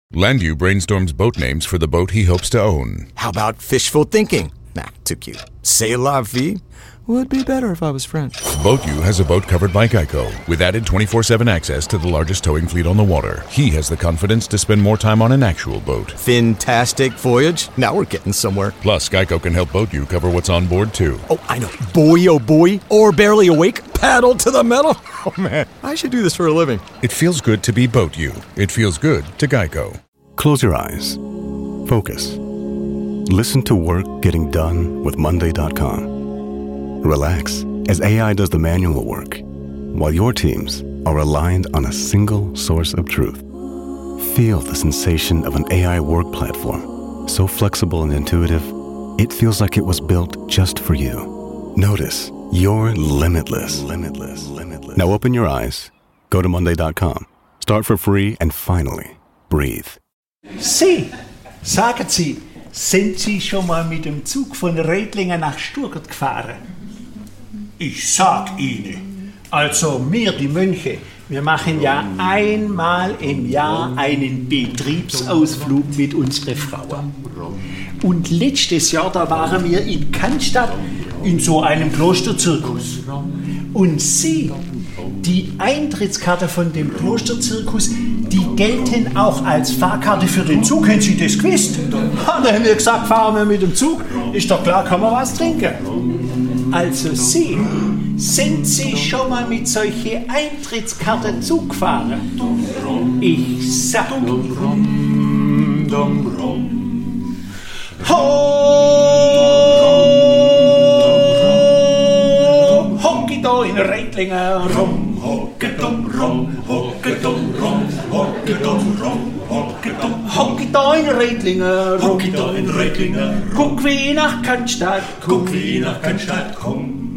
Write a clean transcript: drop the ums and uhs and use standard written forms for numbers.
Landu brainstorms boat names for the boat he hopes to own. How about fishful thinking? Nah, too cute. C'est la vie? Would be better if I was French. BoatU has a boat covered by Geico, with added 24/7 access to the largest towing fleet on the water. He has the confidence to spend more time on an actual boat. Fantastic voyage. Now we're getting somewhere. Plus, Geico can help BoatU cover what's on board, too. Oh, I know. Boy, oh boy. Or barely awake. Paddle to the metal. Oh, man. I should do this for a living. It feels good to be BoatU. It feels good to Geico. Close your eyes. Focus. Listen to work getting done with Monday.com. Relax as AI does the manual work, while your teams are aligned on a single source of truth. Feel the sensation of an AI work platform, so flexible and intuitive, it feels like it was built just for you. Notice you're limitless. Now open your eyes, go to Monday.com, start for free, and finally, breathe. Sie, sagen Sie, sind Sie schon mal mit dem Zug von Reitlinger nach Stuttgart gefahren? Ich sag Ihnen, also wir die Mönche, wir machen ja einmal im Jahr einen Betriebsausflug mit unseren Frauen. Und letztes Jahr, da waren wir in Cannstatt in so einem Klosterzirkus. Und Sie, die Eintrittskarte von dem Klosterzirkus, die gelten auch als Fahrkarte für den Zug. Haben Sie das gewusst? Da haben wir gesagt, fahren wir mit dem Zug. Ist doch klar, kann man was trinken. Also Sie, sind Sie schon mal mit solchen Eintrittskarten Zug gefahren? Ich sag... Hocke da in Reitlinger rum, hocke dumm rum, hocke dumm rum, hocke dumm rum, hocke dumm. Hocke da in Reitlinger rum, hocke da in Reitlinger rum. Guck wie nach Cannstatt, guck wie nach Cannstatt komm.